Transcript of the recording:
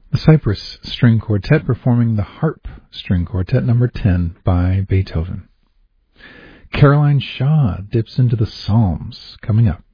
The Cyprus String Quartet performing the Harp String Quartet number 10 by Beethoven. Caroline Shaw dips into the Psalms coming up.